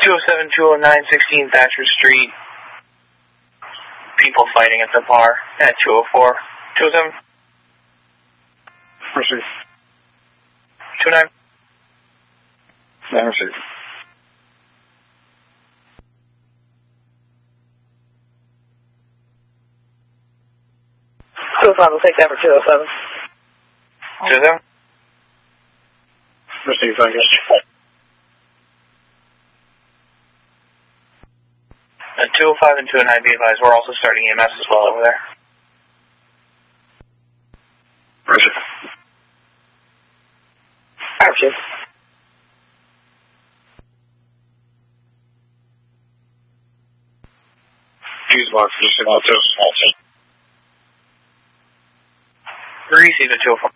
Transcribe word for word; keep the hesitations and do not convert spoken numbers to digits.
two oh seven, two oh nine, sixteen Thatcher Street. People fighting at the bar at two oh four. two oh seven. Proceed. two oh nine. Nine received. two oh five will take that for two oh seven. two oh seven. Received, thank you. Uh, two oh five and two oh nine, be advised, we're also starting E M S as well over there. Roger. Action. Fuse box, just about two. Received at two oh four.